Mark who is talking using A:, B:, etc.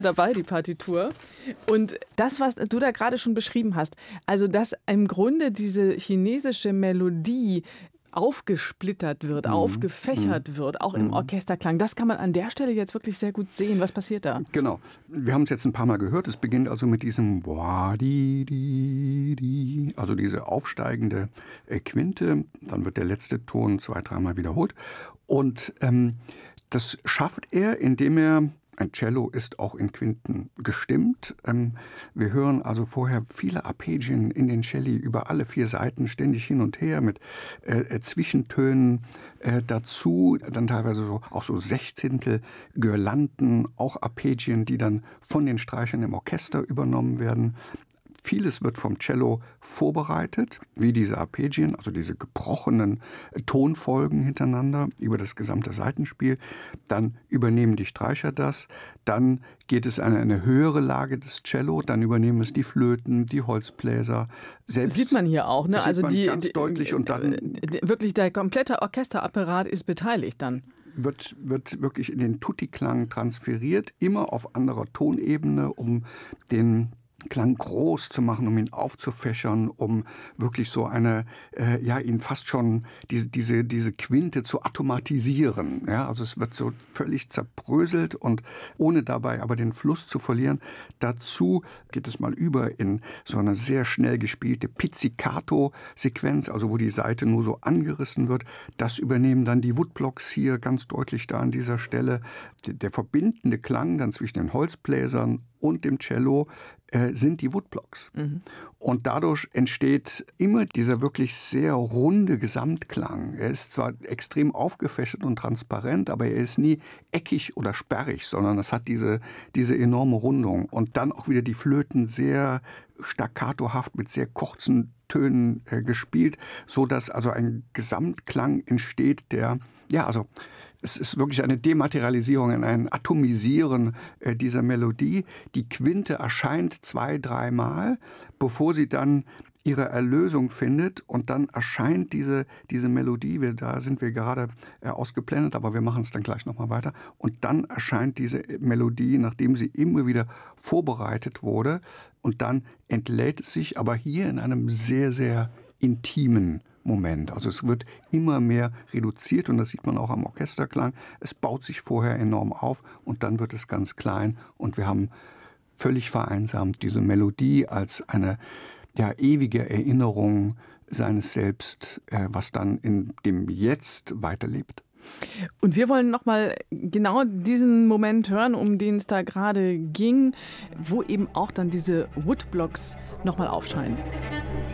A: dabei, die Partitur. Und das, was du da gerade schon beschrieben hast, also dass im Grunde diese chinesische Melodie aufgesplittert wird, aufgefächert wird, auch im Orchesterklang. Das kann man an der Stelle jetzt wirklich sehr gut sehen. Was passiert da?
B: Genau. Wir haben es jetzt ein paar Mal gehört. Es beginnt also mit diesem Wa-di-di-di, also diese aufsteigende Quinte. Dann wird der letzte Ton 2-, 3-mal wiederholt. Und das schafft er, indem er ein Cello ist auch in Quinten gestimmt. Wir hören also vorher viele Arpeggien in den Celli über alle 4 Seiten ständig hin und her mit Zwischentönen dazu, dann teilweise auch so Sechzehntel Girlanden, auch Arpeggien, die dann von den Streichern im Orchester übernommen werden. Vieles wird vom Cello vorbereitet, wie diese Arpeggien, also diese gebrochenen Tonfolgen hintereinander über das gesamte Saitenspiel. Dann übernehmen die Streicher das. Dann geht es an eine höhere Lage des Cello. Dann übernehmen es die Flöten, die Holzbläser.
A: Selbst sieht man hier auch, ne?
B: Sieht
A: Also
B: man ganz deutlich. Und dann
A: wirklich der komplette Orchesterapparat ist beteiligt dann.
B: Wird wirklich in den Tutti-Klang transferiert, immer auf anderer Tonebene, um den Klang groß zu machen, um ihn aufzufächern, um wirklich so eine, ihn fast schon diese Quinte zu atomatisieren. Ja, also es wird so völlig zerbröselt und ohne dabei aber den Fluss zu verlieren. Dazu geht es mal über in so eine sehr schnell gespielte Pizzicato-Sequenz, also wo die Saite nur so angerissen wird. Das übernehmen dann die Woodblocks hier ganz deutlich da an dieser Stelle. Der verbindende Klang dann zwischen den Holzbläsern und dem Cello sind die Woodblocks. Und dadurch entsteht immer dieser wirklich sehr runde Gesamtklang. Er ist zwar extrem aufgefächert und transparent, aber er ist nie eckig oder sperrig, sondern es hat diese enorme Rundung. Und dann auch wieder die Flöten sehr staccatohaft mit sehr kurzen Tönen gespielt, sodass also ein Gesamtklang entsteht, es ist wirklich eine Dematerialisierung, ein Atomisieren dieser Melodie. Die Quinte erscheint 2-, 3-mal, bevor sie dann ihre Erlösung findet. Und dann erscheint diese Melodie, da sind wir gerade ausgeblendet, aber wir machen es dann gleich nochmal weiter. Und dann erscheint diese Melodie, nachdem sie immer wieder vorbereitet wurde. Und dann entlädt es sich, aber hier in einem sehr, sehr intimen Moment. Also es wird immer mehr reduziert und das sieht man auch am Orchesterklang. Es baut sich vorher enorm auf und dann wird es ganz klein und wir haben völlig vereinsamt diese Melodie als eine ewige Erinnerung seines Selbst, was dann in dem Jetzt weiterlebt.
A: Und wir wollen nochmal genau diesen Moment hören, um den es da gerade ging, wo eben auch dann diese Woodblocks nochmal aufscheinen.